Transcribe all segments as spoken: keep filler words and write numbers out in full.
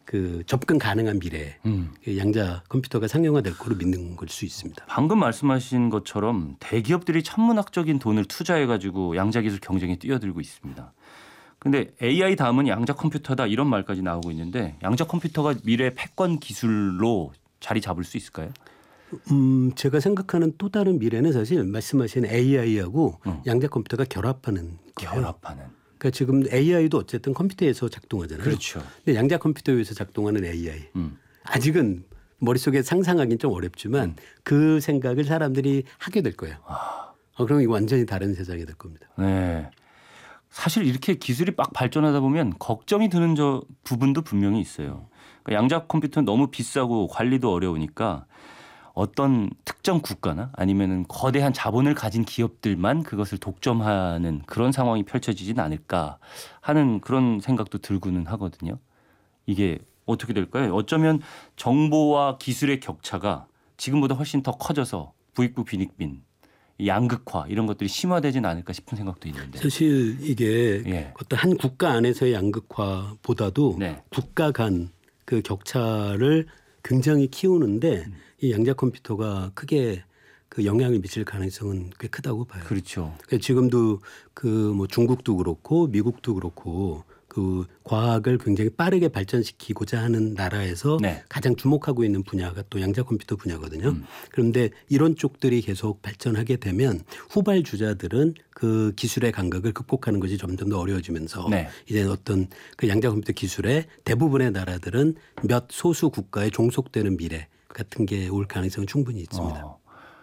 그 접근 가능한 미래에 음. 양자 컴퓨터가 상용화될 거로 믿는 걸 수 있습니다. 방금 말씀하신 것처럼 대기업들이 천문학적인 돈을 투자해가지고 양자 기술 경쟁에 뛰어들고 있습니다. 근데 에이아이 다음은 양자 컴퓨터다 이런 말까지 나오고 있는데 양자 컴퓨터가 미래 패권 기술로 자리 잡을 수 있을까요? 음, 제가 생각하는 또 다른 미래는 사실 말씀하신 에이아이하고 음. 양자 컴퓨터가 결합하는 거예요. 결합하는. 그러니까 지금 에이아이도 어쨌든 컴퓨터에서 작동하잖아요. 그렇죠. 근데 양자 컴퓨터에서 작동하는 에이아이. 음. 아직은 머릿속에 상상하기는 좀 어렵지만 음. 그 생각을 사람들이 하게 될 거예요. 아. 어, 그럼 이거 완전히 다른 세상이 될 겁니다. 네. 사실 이렇게 기술이 막 발전하다 보면 걱정이 드는 저 부분도 분명히 있어요. 그러니까 양자 컴퓨터는 너무 비싸고 관리도 어려우니까 어떤 특정 국가나 아니면은 거대한 자본을 가진 기업들만 그것을 독점하는 그런 상황이 펼쳐지진 않을까 하는 그런 생각도 들고는 하거든요. 이게 어떻게 될까요? 어쩌면 정보와 기술의 격차가 지금보다 훨씬 더 커져서 부익부 빈익빈 양극화 이런 것들이 심화되진 않을까 싶은 생각도 있는데. 사실 이게 예. 어떤 한 국가 안에서의 양극화보다도 네. 국가 간 그 격차를 굉장히 키우는데 음. 이 양자 컴퓨터가 크게 그 영향을 미칠 가능성은 꽤 크다고 봐요. 그렇죠. 그러니까 지금도 그 뭐 중국도 그렇고 미국도 그렇고 그 과학을 굉장히 빠르게 발전시키고자 하는 나라에서 네. 가장 주목하고 있는 분야가 또 양자 컴퓨터 분야거든요. 음. 그런데 이런 쪽들이 계속 발전하게 되면 후발 주자들은 그 기술의 간극을 극복하는 것이 점점 더 어려워지면서 네. 이제 어떤 그 양자 컴퓨터 기술의 대부분의 나라들은 몇 소수 국가에 종속되는 미래 같은 게 올 가능성은 충분히 있습니다. 어.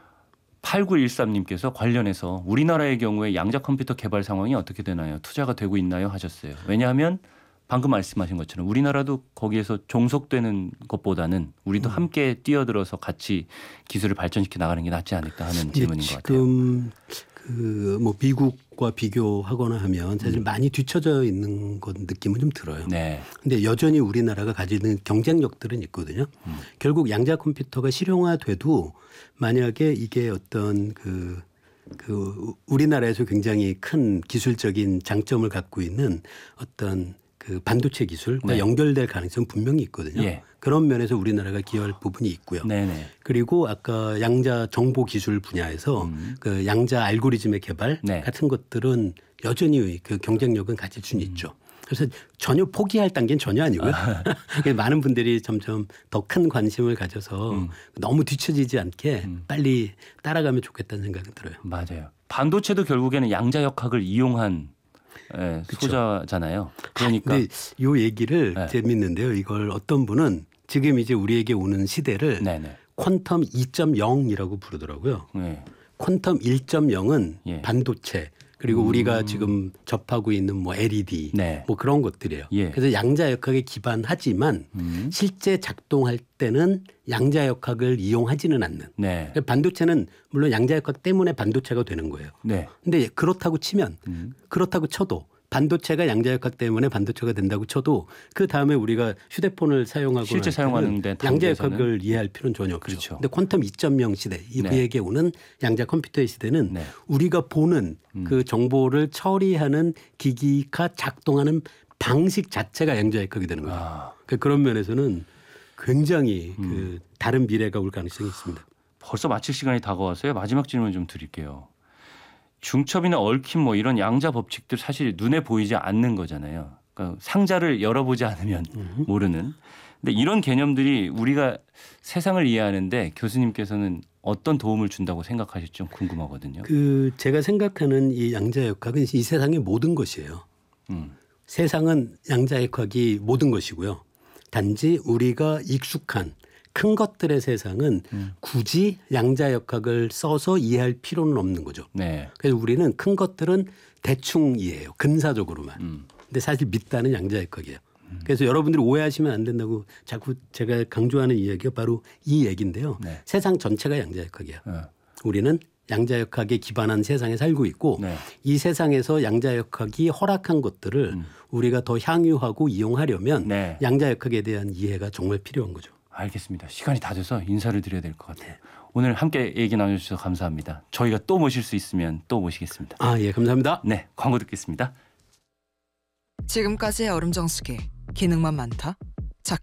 팔구일삼님께서 관련해서 우리나라의 경우에 양자 컴퓨터 개발 상황이 어떻게 되나요? 투자가 되고 있나요? 하셨어요. 왜냐하면 방금 말씀하신 것처럼 우리나라도 거기에서 종속되는 것보다는 우리도 음. 함께 뛰어들어서 같이 기술을 발전시켜 나가는 게 낫지 않을까 하는 질문인 것 같아요. 지금 그 뭐 미국과 비교하거나 하면 사실 음. 많이 뒤처져 있는 것 느낌은 좀 들어요. 네. 근데 여전히 우리나라가 가지는 경쟁력들은 있거든요. 음. 결국 양자 컴퓨터가 실용화돼도 만약에 이게 어떤 그, 그 우리나라에서 굉장히 큰 기술적인 장점을 갖고 있는 어떤 그 반도체 기술과 네. 연결될 가능성은 분명히 있거든요. 예. 그런 면에서 우리나라가 기여할 부분이 있고요. 네네. 그리고 아까 양자 정보 기술 분야에서 음. 그 양자 알고리즘의 개발 네. 같은 것들은 여전히 그 경쟁력은 가질 수는 음. 있죠. 그래서 전혀 포기할 단계는 전혀 아니고요. 아. 많은 분들이 점점 더 큰 관심을 가져서 음. 너무 뒤처지지 않게 음. 빨리 따라가면 좋겠다는 생각이 들어요. 맞아요. 반도체도 결국에는 양자역학을 이용한 예, 그쵸. 소자잖아요. 그러니까 근데 요 얘기를 네. 재밌는데요. 이걸 어떤 분은 지금 이제 우리에게 오는 시대를 네네. 퀀텀 이 점 영이라고 부르더라고요. 네. 퀀텀 일 점 영은 예. 반도체 그리고 음. 우리가 지금 접하고 있는 뭐 엘이디 네. 뭐 그런 것들이에요. 예. 그래서 양자역학에 기반하지만 음. 실제 작동할 때는 양자역학을 이용하지는 않는. 네. 반도체는 물론 양자역학 때문에 반도체가 되는 거예요. 네. 근데 그렇다고 치면 음. 그렇다고 쳐도 반도체가 양자역학 때문에 반도체가 된다고 쳐도 그 다음에 우리가 휴대폰을 사용하고 실제 사용하는데 양자역학을 이해할 필요는 전혀 없죠. 그렇죠. 근데 퀀텀 이 점 영 시대 이후에게 네. 오는 양자 컴퓨터의 시대는 네. 우리가 보는 음. 그 정보를 처리하는 기기가 작동하는 방식 자체가 양자역학이 되는 거죠. 아, 그러니까 그런 면에서는 굉장히 음. 그 다른 미래가 올 가능성이 있습니다. 벌써 마칠 시간이 다가와서요. 마지막 질문 좀 드릴게요. 중첩이나 얽힘 뭐 이런 양자 법칙들 사실 눈에 보이지 않는 거잖아요. 그러니까 상자를 열어보지 않으면 음. 모르는. 근데 이런 개념들이 우리가 세상을 이해하는데 교수님께서는 어떤 도움을 준다고 생각하실지 좀 궁금하거든요. 그 제가 생각하는 이 양자역학은 이 세상의 모든 것이에요. 음. 세상은 양자역학이 모든 것이고요. 단지 우리가 익숙한 큰 것들의 세상은 음. 굳이 양자역학을 써서 이해할 필요는 없는 거죠. 네. 그래서 우리는 큰 것들은 대충 이해해요. 근사적으로만. 음. 근데 사실 밑단은 양자역학이에요. 그래서 여러분들이 오해하시면 안 된다고 자꾸 제가 강조하는 이야기가 바로 이 얘기인데요. 네. 세상 전체가 양자역학이에요. 어. 우리는 양자역학에 기반한 세상에 살고 있고 네. 이 세상에서 양자역학이 허락한 것들을 음. 우리가 더 향유하고 이용하려면 네. 양자역학에 대한 이해가 정말 필요한 거죠. 알겠습니다. 시간이 다 돼서 인사를 드려야 될 것 같아요. 오늘 함께 얘기 나눠주셔서 감사합니다. 저희가 또 모실 수 있으면 또 모시겠습니다. 아, 예, 감사합니다. 네, 광고 듣겠습니다. 지금까지의 얼음정수기 기능만 많다?